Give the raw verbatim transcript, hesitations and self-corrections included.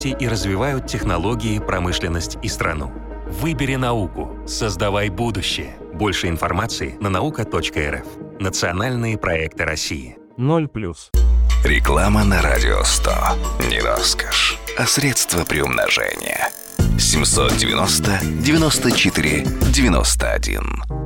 и развивают технологии, промышленность и страну. Выбери науку, создавай будущее. Больше информации на наука точка эр эф. Национальные проекты России. Ноль плюс. Реклама на Радио сто. Не роскошь, а средство приумножения. семьсот девяносто девяносто четыре девяносто один.